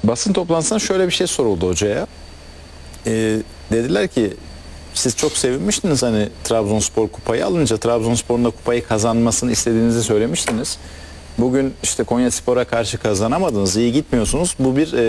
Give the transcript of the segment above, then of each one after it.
Basın toplantısında şöyle bir şey soruldu hocaya. Dediler ki siz çok sevinmiştiniz hani Trabzonspor kupayı alınca, Trabzonspor'un da kupayı kazanmasını istediğinizi söylemiştiniz. Bugün işte Konyaspor'a karşı kazanamadınız, iyi gitmiyorsunuz. Bu bir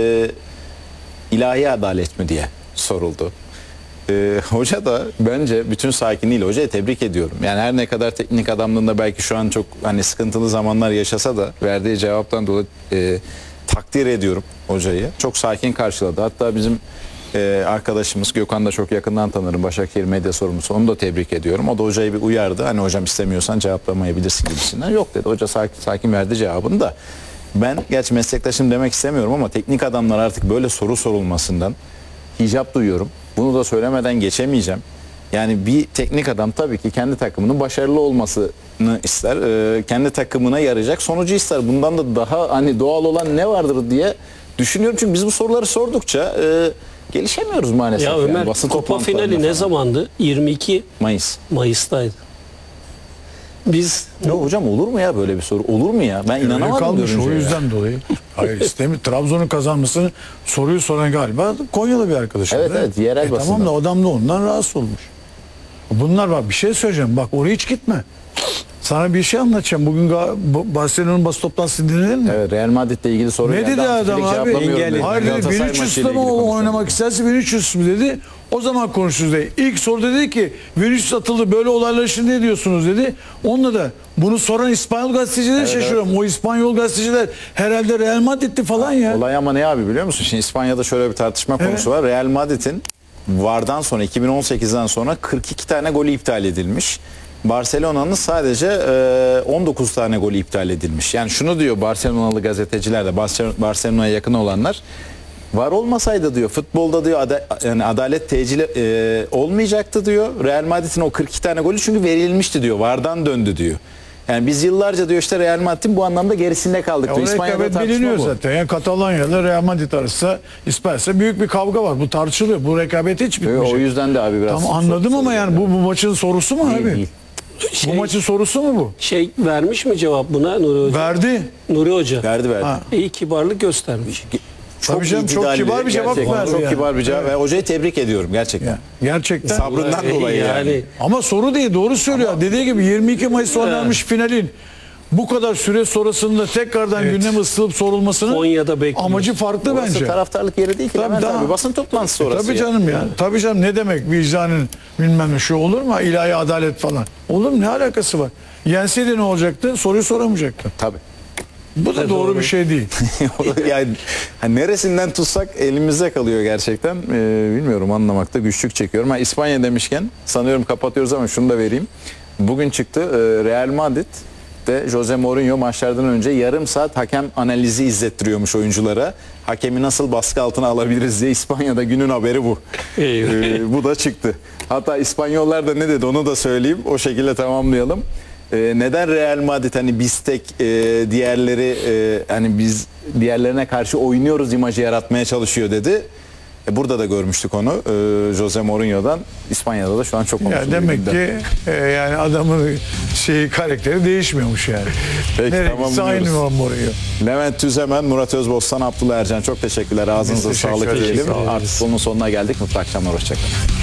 ilahi adalet mi diye soruldu. Hoca da bence bütün sakinliğiyle hocayı tebrik ediyorum. Yani her ne kadar teknik adamlığında belki şu an çok hani sıkıntılı zamanlar yaşasa da verdiği cevaptan dolayı takdir ediyorum hocayı. Çok sakin karşıladı. Hatta bizim arkadaşımız Gökhan da çok yakından tanırım. Başakşehir medya sorumlusu. Onu da tebrik ediyorum. O da hocayı bir uyardı. Hani hocam istemiyorsan cevaplamayabilirsin gibisinden. Yok dedi. Hoca sakin verdi cevabını da. Ben gerçi meslektaşım demek istemiyorum ama teknik adamlar artık böyle soru sorulmasından hicap duyuyorum. Bunu da söylemeden geçemeyeceğim. Yani bir teknik adam tabii ki kendi takımının başarılı olmasını ister. Kendi takımına yarayacak sonucu ister. Bundan da daha hani doğal olan ne vardır diye düşünüyorum. Çünkü biz bu soruları sordukça gelişemiyoruz maalesef. Ya Ömer, Basın Kupa finali toplantılarında ne falan. zamandı? 22 Mayıs. Mayıs'taydı. Biz Ya hocam olur mu ya böyle bir soru? Olur mu ya? Ben Öyle inanamadım kalmış görünce o ya. yüzden dolayı. Hayır istemiyor. Trabzon'un kazanmasını soruyu soran galiba Konyalı bir arkadaşım. Evet, evet, yerel basında. Tamam da adam da ondan rahatsız olmuş. Bunlar bak bir şey söyleyeceğim. Bak oraya hiç gitme. Sana bir şey anlatacağım. Bugün Barcelona'nın basın toplantısını dinledin mi? Evet, Real Madrid'le ilgili soru Ne geldi. dedi adam Antifilik abi? cevaplamıyorum dedi. Hayır dedi. Galatasaray Vinicius'la maçıyla mı ilgili konuşalım. oynamak isterse Vinicius mu dedi. O zaman konuşuruz dedi. İlk soruda dedi ki Vinicius atıldı böyle olaylar için ne diyorsunuz dedi. Onunla da bunu soran İspanyol gazeteciler şaşırıyorum. O İspanyol gazeteciler herhalde Real Madrid'ti falan ya. Olay ama ne abi biliyor musun? Şimdi İspanya'da şöyle bir tartışma konusu var. Real Madrid'in VAR'dan sonra 2018'den sonra 42 tane golü iptal edilmiş. Barcelona'nın sadece 19 tane golü iptal edilmiş. Yani şunu diyor Barcelonalı gazeteciler de Barcelona'ya yakın olanlar. VAR olmasaydı diyor futbolda diyor yani adalet tecili olmayacaktı diyor. Real Madrid'in o 42 tane golü çünkü verilmişti diyor. VAR'dan döndü diyor. Yani biz yıllarca diyor işte Real Madrid'in bu anlamda gerisinde kaldık diyor. O İspanya'da rekabet tartışma biliniyor bu. zaten. Yani Katalanya ile Real Madrid arasında İspanya'da büyük bir kavga var. Bu tartışılıyor. Bu rekabet hiç bitmeyecek. O yüzden de abi biraz Tamam anladım ama yani bu maçın sorusu mu abi? değil. Bu maçın sorusu mu bu? vermiş mi cevap buna Nuri Hoca? Verdi. Nuri Hoca. Verdi. Ha. İyi kibarlık göstermiş. Tabii canım, çok itidalli, kibar bir cevap gerçekten verdi Çok yani. kibar bir cevap. Ve hocayı tebrik ediyorum gerçekten. Gerçekten. Sabrından dolayı yani. Ama soru değil doğru söylüyor. Dediği gibi 22 Mayıs oynanmış finalin bu kadar süre sonrasında tekrardan gündeme ısılıp sorulmasının Konya'da bekliyoruz. amacı farklı Burası bence. taraftarlık yeri değil ki. Tabii, Levent daha- abi. Basın toplantısı orası Tabii ya. canım ya. Tabii canım ne demek vicdanın bilmem ne şu olur mu? İlahi adalet falan. Olur mu? Ne alakası var? Yenseydi ne olacaktı? Soruyu soramayacaktı. Tabii. Bu da doğru bir şey değil. Yani hani neresinden tutsak elimizde kalıyor gerçekten. Bilmiyorum anlamakta güçlük çekiyorum. İspanya demişken sanıyorum kapatıyoruz ama şunu da vereyim. Bugün çıktı Real Madrid de Jose Mourinho maçlardan önce yarım saat hakem analizi izlettiriyormuş oyunculara. Hakemi nasıl baskı altına alabiliriz diye İspanya'da günün haberi bu. Bu da çıktı. Hatta İspanyollar da ne dedi onu da söyleyeyim. O şekilde tamamlayalım. Neden Real Madrid hani biz tek diğerleri hani biz diğerlerine karşı oynuyoruz imajı yaratmaya çalışıyor dedi. Burada da görmüştük onu Jose Mourinho'dan. İspanya'da da şu an çok Ya konuşuluyor. demek ki yani adamın karakteri değişmiyormuş yani. Peki, Nereye tamam gitse aynı diyoruz. Mourinho. Levent Tüzemen, Murat Özbostan, Abdullah Ercan çok teşekkürler. Ağzınıza Biz teşekkür sağlık ederiz. diyelim. Sağ olun. Artık sonun sonuna geldik. Mutlu akşamlar. Hoşçakalın.